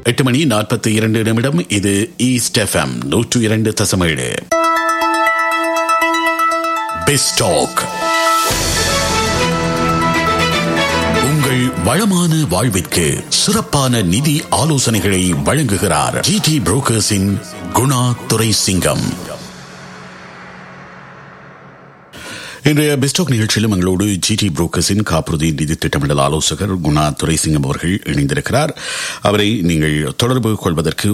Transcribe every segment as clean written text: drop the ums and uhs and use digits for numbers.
8:42 இது east FM 102.7. பெஸ்டாக் உங்கள் வளமான வாழ்விற்கு சிறப்பான நிதி ஆலோசனைகளை வழங்குகிறார் ஜிடி புரோக்கர்ஸின் குணா துரைசிங்கம். இன்றைய பெஸ்டாக் நிகழ்ச்சியிலும் எங்களோடு ஜிடி புரோக்கர்ஸின் காப்புறுதி நிதி திட்டமிடல் ஆலோசகர் குணா துரைசிங்கம் அவர்கள் இணைந்திருக்கிறார். அவரை நீங்கள் தொடர்பு கொள்வதற்கு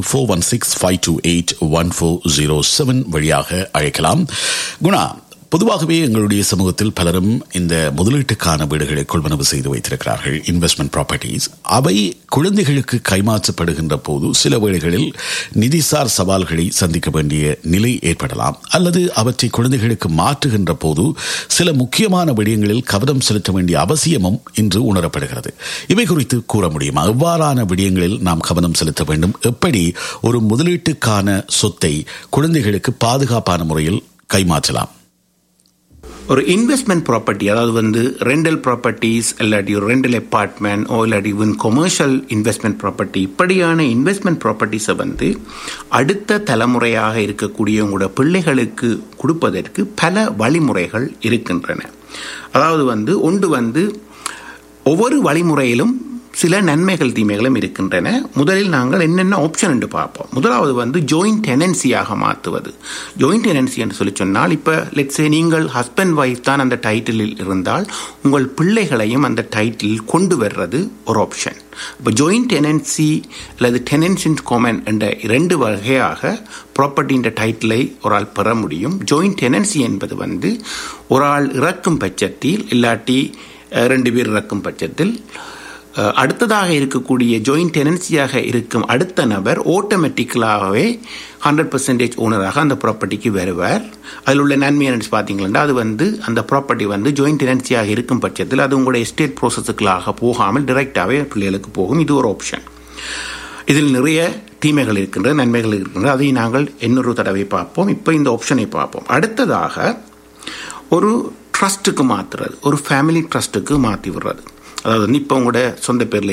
4165281407 வழியாக அழைக்கலாம். குணா, பொதுவாகவே எங்களுடைய சமூகத்தில் பலரும் இந்த முதலீட்டுக்கான வீடுகளை கொள்வனவு செய்து வைத்திருக்கிறார்கள், இன்வெஸ்ட்மெண்ட் ப்ராப்பர்ட்டிஸ். அவை குழந்தைகளுக்கு கைமாற்றப்படுகின்ற போது சில வேளைகளில் நிதிசார் சவால்களை சந்திக்க வேண்டிய நிலை ஏற்படலாம், அல்லது அவற்றை குழந்தைகளுக்கு மாற்றுகின்ற போது சில முக்கியமான விடயங்களில் கவனம் செலுத்த வேண்டிய அவசியமும் இன்று உணரப்படுகிறது. இவை குறித்து கூற முடியுமா? எவ்வாறான விடயங்களில் நாம் கவனம் செலுத்த வேண்டும்? எப்படி ஒரு முதலீட்டுக்கான சொத்தை குழந்தைகளுக்கு பாதுகாப்பான முறையில் கைமாற்றலாம்? ஒரு இன்வெஸ்ட்மெண்ட் ப்ராப்பர்ட்டி, அதாவது ரெண்டல் ப்ராப்பர்ட்டிஸ் இல்லாட்டி ஒரு ரெண்டல் அப்பார்ட்மெண்ட் இல்லாட்டி கமர்ஷியல் இன்வெஸ்ட்மெண்ட் ப்ராப்பர்ட்டி, இப்படியான இன்வெஸ்ட்மெண்ட் ப்ராப்பர்ட்டிஸை அடுத்த தலைமுறையாக இருக்கக்கூடிய உங்களோட பிள்ளைகளுக்கு கொடுப்பதற்கு பல வழிமுறைகள் இருக்கின்றன. அதாவது ஒன்று ஒவ்வொரு வழிமுறையிலும் சில நன்மைகள் தீமைகளும் இருக்கின்றன. முதலில் நாங்கள் என்னென்ன ஆப்ஷன் என்று பார்ப்போம். முதலாவது ஜாயிண்ட் டெனன்சியாக மாற்றுவது. ஜாயிண்ட் டெனன்சி என்று சொல்லி சொன்னால், இப்போ லெட்ஸே நீங்கள் ஹஸ்பண்ட் ஒய்ஃப் தான் அந்த டைட்டிலில் இருந்தால் உங்கள் பிள்ளைகளையும் அந்த டைட்டிலில் கொண்டு வர்றது ஒரு ஆப்ஷன். இப்போ ஜாயிண்ட் டெனன்சி அல்லது டெனன்ஸ் இன் காமன் என்ற 2 வகையாக ப்ராப்பர்ட்டியின் டைட்டிலை ஒரு ஆள் பெற முடியும். ஜாயிண்ட் டெனன்சி என்பது ஒரு ஆள் இறக்கும் பட்சத்தில் இல்லாட்டி 2 பேர் இறக்கும் பட்சத்தில் அடுத்ததாக இருக்கக்கூடிய ஜாயிண்ட் டெனன்சியாக இருக்கும் அடுத்த நபர் ஆட்டோமேட்டிக்கலாகவே 100% ஓனராக அந்த ப்ராப்பர்ட்டிக்கு வருவார். அதில் உள்ள நன்மை என்னன்னு பார்த்தீங்கன்னா, அது அந்த ப்ராப்பர்ட்டி ஜாயிண்ட் டெனன்சியாக இருக்கும் பட்சத்தில் அது உங்களுடைய எஸ்டேட் ப்ராசஸுக்களாக போகாமல் டைரெக்டாகவே பிள்ளைகளுக்கு போகும். இது ஒரு ஆப்ஷன். இதில் நிறைய தீமைகள் இருக்கின்றன, நன்மைகள் இருக்கின்றன. அதை நாங்கள் இன்னொரு தடவை பார்ப்போம். இப்போ இந்த ஆப்ஷனை பார்ப்போம். அடுத்ததாக ஒரு ட்ரஸ்ட்டுக்கு மாற்றுறது, ஒரு ஃபேமிலி ட்ரஸ்ட்டுக்கு மாற்றி விடுறது. அதாவது இப்போ உங்களோட சொந்த பேரில்